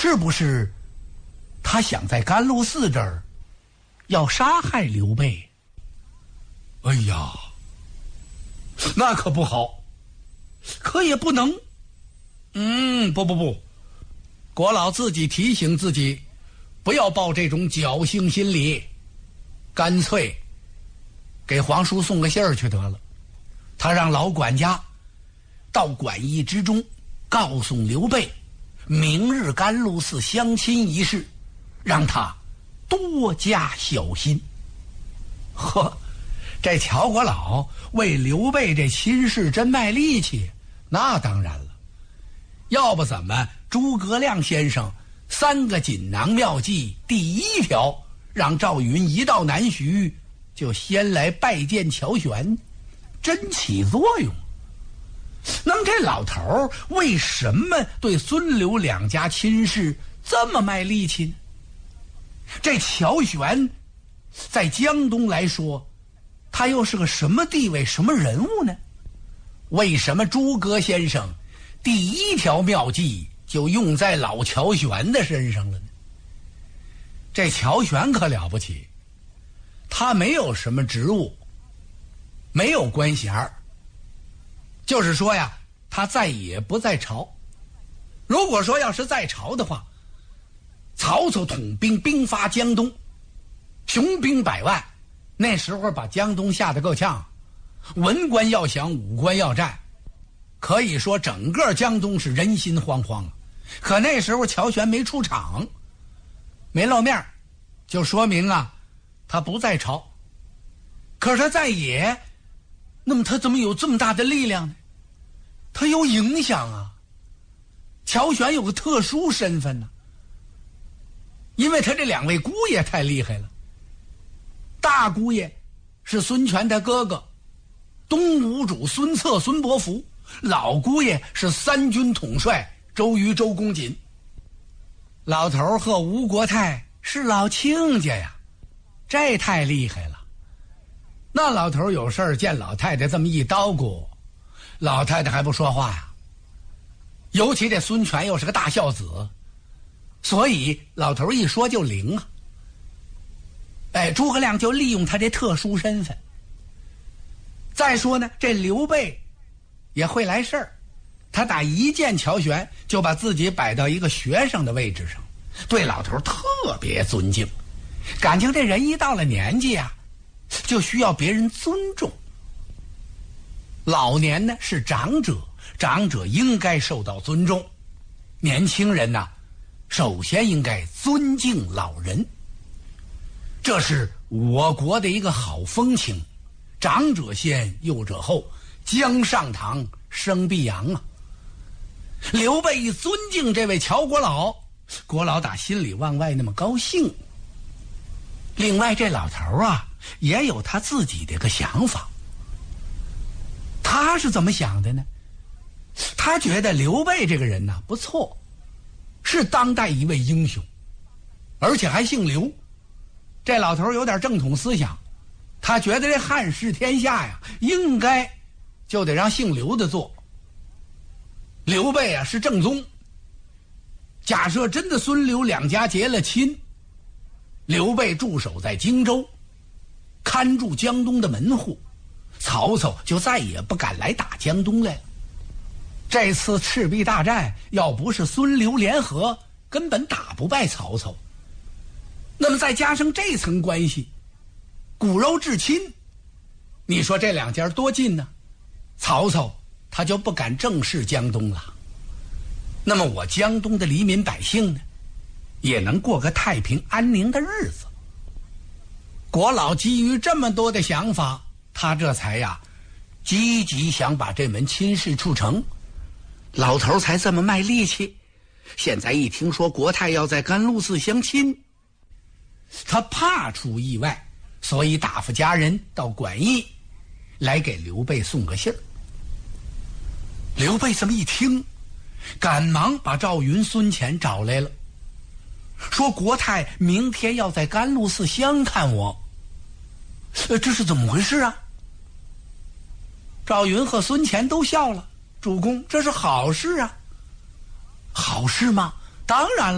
是不是他想在甘露寺这儿要杀害刘备？哎呀，那可不好，可也不能。不，国老自己提醒自己，不要抱这种侥幸心理，干脆给皇叔送个信儿去得了。他让老管家到馆驿之中告诉刘备，明日甘露寺相亲一事，让他多加小心。呵，这乔国老为刘备这亲事真卖力气，那当然了。要不怎么诸葛亮先生3个锦囊妙计第1条让赵云一到南徐就先来拜见乔玄，真起作用。那么这老头为什么对孙刘2家亲事这么卖力气呢？这乔玄在江东来说，他又是个什么地位什么人物呢？为什么诸葛先生第1条妙计就用在老乔玄的身上了呢？这乔玄可了不起，他没有什么职务，没有官衔儿，就是说呀，他再也不在朝。如果说要是在朝的话，曹操统兵兵发江东，雄兵100万，那时候把江东吓得够呛，文官要降，武官要战，可以说整个江东是人心惶惶。可那时候乔玄没出场，没露面，就说明啊，他不在朝。可是在野，那么他怎么有这么大的力量呢？他有影响啊。乔玄有个特殊身份呢，因为他这2位姑爷太厉害了。大姑爷是孙权的哥哥，东吴主孙策、孙伯符；老姑爷是3军统帅周瑜、周公瑾。老头和吴国太是老亲家呀，这太厉害了。那老头有事儿见老太太这么一叨咕，老太太还不说话呀。尤其这孙权又是个大孝子，所以老头一说就灵啊。诸葛亮就利用他这特殊身份。再说呢，这刘备也会来事儿，他打一见乔玄就把自己摆到一个学生的位置上，对老头特别尊敬，感情这人一到了年纪啊，就需要别人尊重。老年呢是长者，长者应该受到尊重，年轻人呢，首先应该尊敬老人，这是我国的一个好风情。长者先，幼者后，姜上堂，生必扬啊。刘备一尊敬这位乔国老，国老打心里往外那么高兴。另外这老头啊，也有他自己的一个想法。他是怎么想的呢？他觉得刘备这个人呢，不错，是当代一位英雄，而且还姓刘。这老头有点正统思想，他觉得这汉室天下呀，应该就得让姓刘的做。刘备啊是正宗，假设真的孙刘2家结了亲，刘备驻守在荆州，看住江东的门户，曹操就再也不敢来打江东来了。这次赤壁大战要不是孙刘联合，根本打不败曹操。那么再加上这层关系，骨肉至亲，你说这2家多近呢？曹操他就不敢正视江东了。那么我江东的黎民百姓呢，也能过个太平安宁的日子。国老基于这么多的想法，他这才呀积极想把这门亲事促成。老头才这么卖力气，现在一听说国太要在甘露寺相亲，他怕出意外，所以打发家人到馆驿来给刘备送个信儿。刘备这么一听，赶忙把赵云、孙乾找来了，说国太明天要在甘露寺相看我。这是怎么回事啊？赵云和孙乾都笑了，主公，这是好事啊。好事吗？当然了。